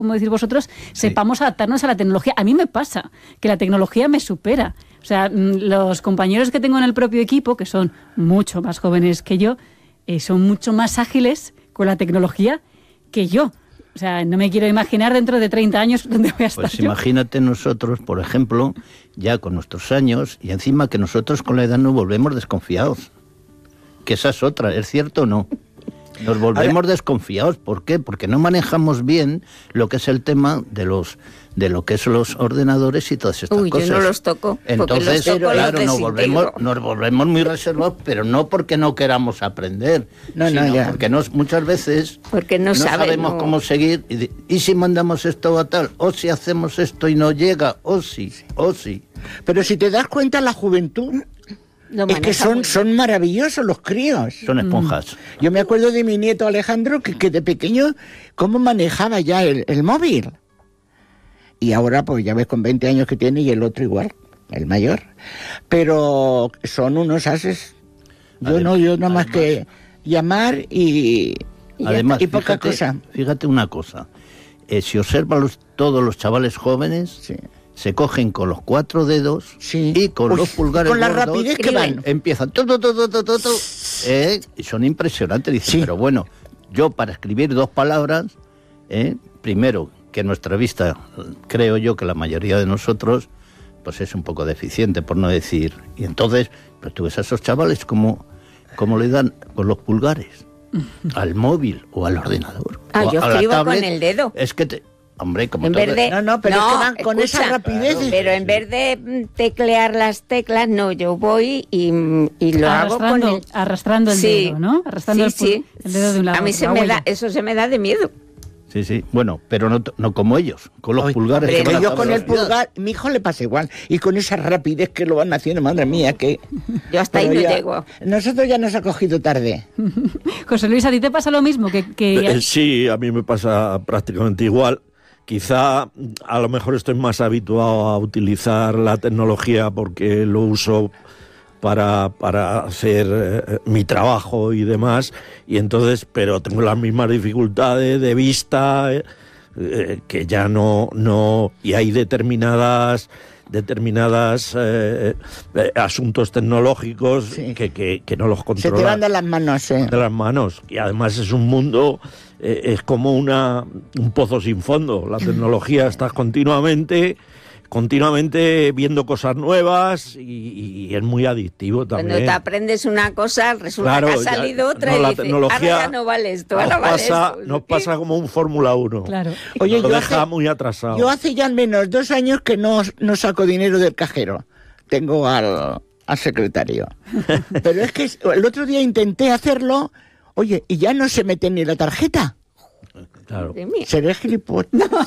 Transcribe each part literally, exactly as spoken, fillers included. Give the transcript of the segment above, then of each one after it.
como decís vosotros, sí. sepamos adaptarnos a la tecnología. A mí me pasa que la tecnología me supera. O sea, los compañeros que tengo en el propio equipo, que son mucho más jóvenes que yo, eh, son mucho más ágiles con la tecnología que yo. O sea, no me quiero imaginar dentro de treinta años dónde voy a estar Pues yo. Imagínate nosotros, por ejemplo, ya con nuestros años, y encima que nosotros con la edad nos volvemos desconfiados. Que esa es otra, ¿es cierto o no? Nos volvemos Ahora, desconfiados. ¿Por qué? Porque no manejamos bien lo que es el tema de los de lo que son los ordenadores y todas estas Uy, cosas. Yo no los toco. Entonces, los toco, claro, los nos volvemos, nos volvemos muy reservados, pero no porque no queramos aprender, no, sino no, ya. porque nos, muchas veces porque no, no sabe, sabemos no. cómo seguir. Y, y si mandamos esto a tal, o si hacemos esto y no llega, o sí, o sí. Pero si te das cuenta, la juventud... Es que son, son maravillosos los críos. Son esponjas. Mm. Yo me acuerdo de mi nieto Alejandro, que, que de pequeño, cómo manejaba ya el, el móvil. Y ahora, pues ya ves, con veinte años que tiene, y el otro igual, el mayor. Pero son unos ases. Yo además, no, yo nada más que llamar y, y, además, y poca fíjate, cosa. Fíjate una cosa. Eh, si observan los, todos los chavales jóvenes... Sí. Se cogen con los cuatro dedos sí. y con Uy, los pulgares con la gordos, rapidez que van. Empiezan tu, tu, tu, tu, tu, tu, eh, y son impresionantes. Dicen, sí. Pero bueno, yo para escribir dos palabras, eh, primero, que nuestra vista, creo yo que la mayoría de nosotros, pues es un poco deficiente, por no decir. Y entonces, pues tú ves a esos chavales como, como le dan con los pulgares al móvil o al ordenador. Ah, o yo a escribo la tablet, con el dedo. Es que te... Hombre, como en todo... vez de, no, no, pero no, es que van con escucha, esa rapidez. Claro, pero en vez de teclear las teclas, no, yo voy y, y lo hago con el... Arrastrando el sí, dedo, ¿no? Arrastrando sí, el, sí. el dedo de un lado. A mí se me da, eso se me da de miedo. Sí, sí, bueno, pero no, no como ellos, con los Oye, pulgares. Que yo con el pulgar, mi hijo le pasa igual, y con esa rapidez que lo van haciendo, madre mía, que... Yo hasta ahí no ya, llego. Nosotros ya nos ha cogido tarde. José Luis, ¿a ti te pasa lo mismo? que, que... Eh, sí, a mí me pasa prácticamente igual. Quizá a lo mejor estoy más habituado a utilizar la tecnología porque lo uso para, para hacer eh, mi trabajo y demás, y entonces, pero tengo las mismas dificultades de vista, eh, eh, que ya no, no, y hay determinadas determinadas eh, eh, asuntos tecnológicos sí. que, que, que no los controlan. Se te van de las manos, eh. De las manos, y además es un mundo, eh, es como una un pozo sin fondo. La tecnología está continuamente... continuamente viendo cosas nuevas y, y es muy adictivo también. Cuando te aprendes una cosa, resulta claro, que ha salido ya, otra no, y dices, ahora ya no vale esto, ahora vale pasa, esto. Nos pasa como un Fórmula uno. Claro. Oye, lo yo deja hace, muy atrasado. Yo hace ya al menos dos años que no, no saco dinero del cajero. Tengo al, al secretario. Pero es que el otro día intenté hacerlo, oye, y ya no se mete ni la tarjeta. Claro. Seré gilipollas.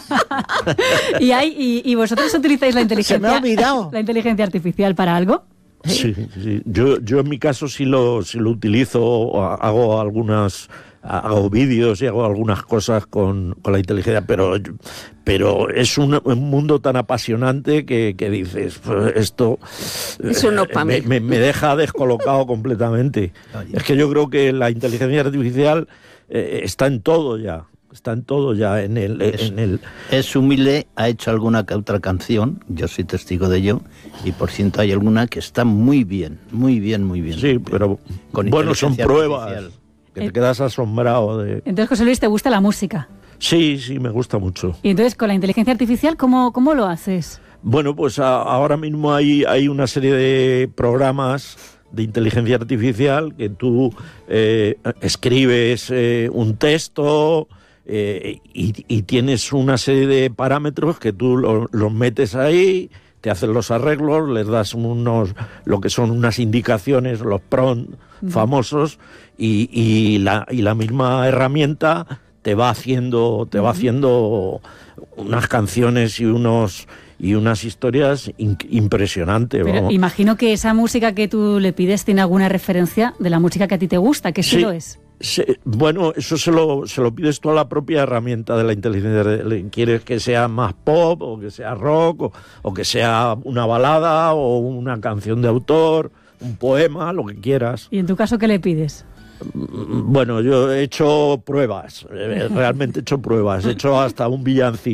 ¿Y, hay, y, ¿Y vosotros utilizáis la inteligencia, Se me ha olvidado. la inteligencia artificial para algo? Sí, sí. Yo, yo en mi caso sí lo, sí lo utilizo, hago algunas, hago vídeos y hago algunas cosas con, con la inteligencia, pero, pero es un, un mundo tan apasionante que, que dices, pues esto Eso no para me, mí. me, me deja descolocado completamente. Es que yo creo que la inteligencia artificial eh, está en todo ya. Está en todo ya, en el... Es, en el... es humilde, ha hecho alguna que otra canción, yo soy testigo de ello, y por ciento hay alguna que está muy bien, muy bien, muy bien. Sí, pero con bueno, son pruebas, artificial. que te quedas asombrado de... Entonces, José Luis, ¿te gusta la música? Sí, sí, me gusta mucho. Y entonces, con la inteligencia artificial, ¿cómo, cómo lo haces? Bueno, pues a, ahora mismo hay, hay una serie de programas de inteligencia artificial que tú eh, escribes eh, un texto... Eh, y, y tienes una serie de parámetros que tú los lo metes ahí, te hacen los arreglos, les das unos lo que son unas indicaciones, los prompts uh-huh. famosos, y, y, la, y la misma herramienta te va haciendo, te uh-huh. va haciendo unas canciones y unos y unas historias in, impresionantes. Pero vamos. Imagino que esa música que tú le pides tiene alguna referencia de la música que a ti te gusta, que sí, sí lo es. Sí, bueno, eso se lo, se lo pides tú a la propia herramienta de la inteligencia. ¿Quieres que sea más pop o que sea rock o, o que sea una balada o una canción de autor, un poema, lo que quieras? ¿Y en tu caso qué le pides? Bueno, yo he hecho pruebas, eh, realmente he hecho pruebas, he hecho hasta un villancico.